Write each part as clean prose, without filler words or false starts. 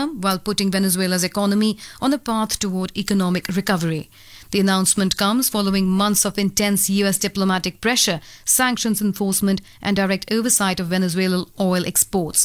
term while putting Venezuela's economy on a path toward economic recovery. The announcement comes following months of intense US diplomatic pressure, sanctions enforcement, and direct oversight of Venezuelan oil exports.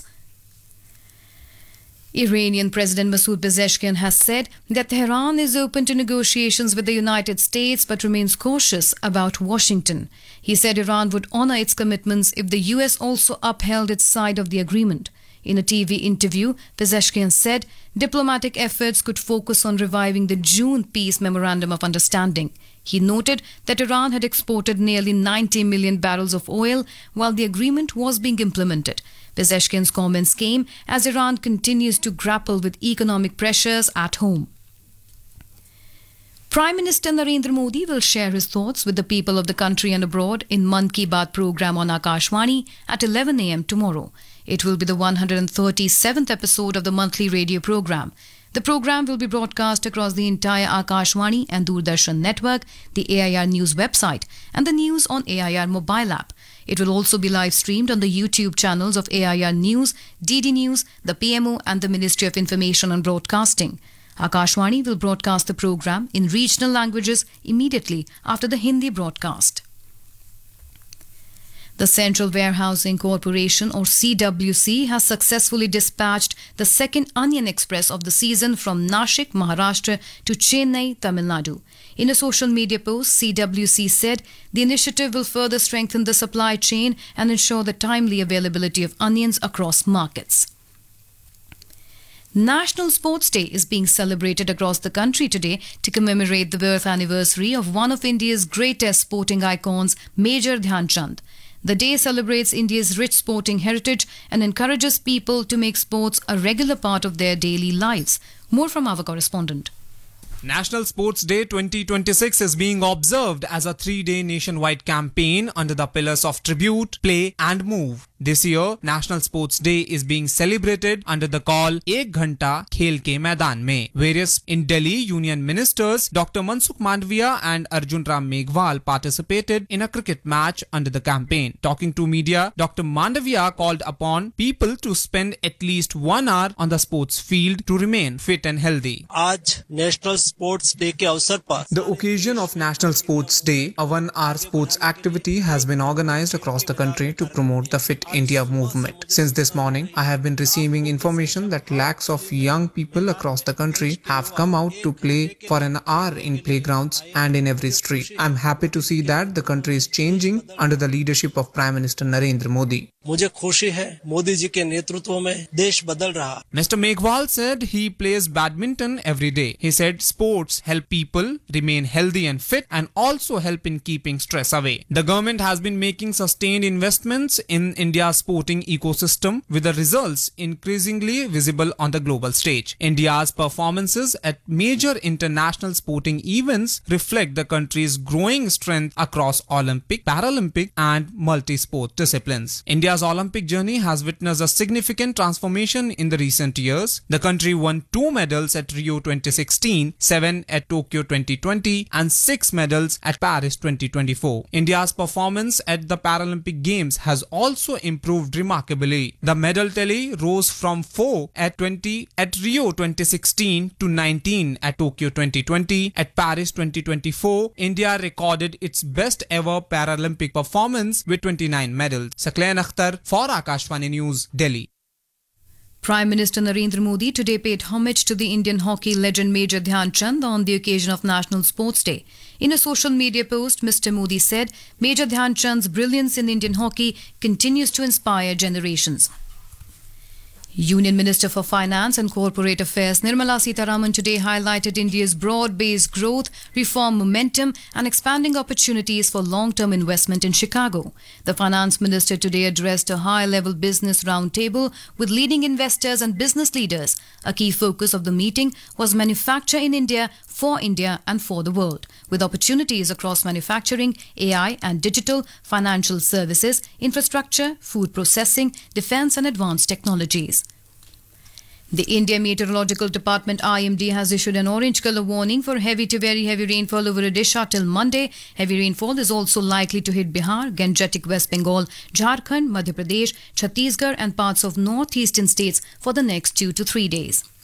Iranian President Masoud Pezeshkian has said that Tehran is open to negotiations with the United States but remains cautious about Washington. He said Iran would honor its commitments if the US also upheld its side of the agreement. In a TV interview, Pezeshkian said diplomatic efforts could focus on reviving the June Peace Memorandum of Understanding. He noted that Iran had exported nearly 90 million barrels of oil while the agreement was being implemented. Pezeshkian's comments came as Iran continues to grapple with economic pressures at home. Prime Minister Narendra Modi will share his thoughts with the people of the country and abroad in Mann Ki Baat program on Akashvani at 11 a.m. tomorrow. It will be the 137th episode of the monthly radio program. The program will be broadcast across the entire Akashvani and Doordarshan network, the AIR News website, and the News on AIR mobile app. It will also be live streamed on the YouTube channels of AIR News, DD News, the PMO, and the Ministry of Information and Broadcasting. Akashvani will broadcast the program in regional languages immediately after the Hindi broadcast. The Central Warehousing Corporation, or CWC, has successfully dispatched the second Onion Express of the season from Nashik, Maharashtra to Chennai, Tamil Nadu. In a social media post, CWC said the initiative will further strengthen the supply chain and ensure the timely availability of onions across markets. National Sports Day is being celebrated across the country today to commemorate the birth anniversary of one of India's greatest sporting icons, Major Dhyan Chand. The day celebrates India's rich sporting heritage and encourages people to make sports a regular part of their daily lives. More from our correspondent. National Sports Day 2026 is being observed as a 3-day nationwide campaign under the pillars of tribute, play and move. This year, National Sports Day is being celebrated under the call Ek Ghanta Khel Ke Maidan Mein. Various in Delhi Union Ministers Dr. Mansukh Mandaviya and Arjun Ram Meghwal participated in a cricket match under the campaign. Talking to media, Dr. Mandaviya called upon people to spend at least 1 hour on the sports field to remain fit and healthy. आज national sports day के अवसर पर The occasion of National Sports Day, a 1-hour sports activity has been organized across the country to promote the Fit India movement. Since this morning, I have been receiving information that lakhs of young people across the country have come out to play for an hour in playgrounds and in every street. I'm happy to see that the country is changing under the leadership of Prime Minister Narendra Modi. मुझे खुशी है मोदी जी के नेतृत्व में देश बदल रहा. Mr. Meghwal said he plays badminton every day. He said sports help people remain healthy and fit and also help in keeping stress away. The government has been making sustained investments in India's sporting ecosystem with the results increasingly visible on the global stage. India's performances at major international sporting events reflect the country's growing strength across Olympic, Paralympic and multi-sport disciplines. India's Olympic journey has witnessed a significant transformation in the recent years. The country won 2 medals at Rio 2016, 7 at Tokyo 2020 and 6 medals at Paris 2024. India's performance at the Paralympic Games has also improved remarkably. The medal tally rose from 4 at Rio 2016 to 19 at Tokyo 2020. At Paris 2024, India recorded its best ever Paralympic performance with 29 medals. Sakleen Akhtar for Akashvani News, Delhi. Prime Minister Narendra Modi today paid homage to the Indian hockey legend Major Dhyan Chand on the occasion of National Sports Day. In a social media post, Mr. Modi said, Major Dhyan Chand's brilliance in Indian hockey continues to inspire generations. Union Minister for Finance and Corporate Affairs Nirmala Sitharaman today highlighted India's broad-based growth, reform momentum and expanding opportunities for long-term investment in Chicago. The Finance Minister today addressed a high-level business roundtable with leading investors and business leaders. A key focus of the meeting was manufacture in India and for the world, with opportunities across manufacturing, AI and digital, financial services, infrastructure, food processing, defense and advanced technologies. The India Meteorological Department IMD has issued an orange colour warning for heavy to very heavy rainfall over Odisha till Monday. Heavy rainfall is also likely to hit Bihar, Gangetic West Bengal, Jharkhand, Madhya Pradesh, Chhattisgarh and parts of northeastern states for the next 2 to 3 days.